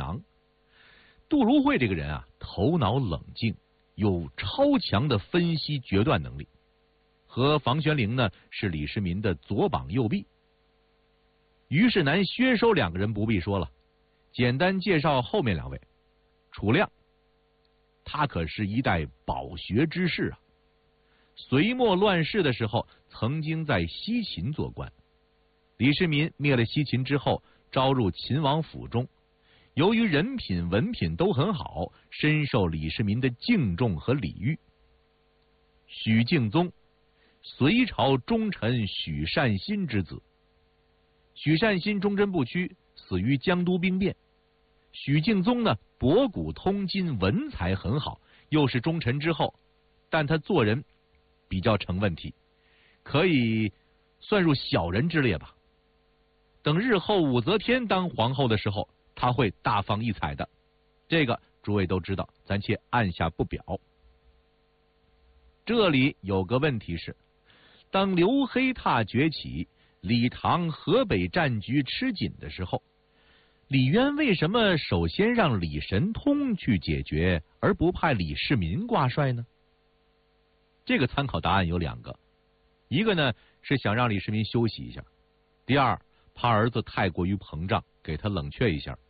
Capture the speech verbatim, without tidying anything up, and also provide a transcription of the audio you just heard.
囊。杜如晦这个人啊，头脑冷静，有超强的分析决断能力，和房玄龄呢是李世民的左膀右臂。于世南、薛收两个人不必说了，简单介绍后面两位。楚亮，他可是一代饱学之士啊。隋末乱世的时候，曾经在西秦做官。李世民灭了西秦之后，招入秦王府中，由于人品文品都很好，深受李世民的敬重和礼遇。许敬宗，隋朝忠臣许善心之子。许善心忠贞不屈，死于江都兵变。许敬宗呢，博古通今，文采很好，又是忠臣之后，但他做人比较成问题，可以算入小人之列吧。等日后武则天当皇后的时候，他会大放异彩的，这个诸位都知道，咱且按下不表。这里有个问题是，当刘黑闼崛起，李唐河北战局吃紧的时候，李渊为什么首先让李神通去解决，而不派李世民挂帅呢？这个参考答案有两个，一个呢是想让李世民休息一下，第二，怕儿子太过于膨胀，给他冷却一下，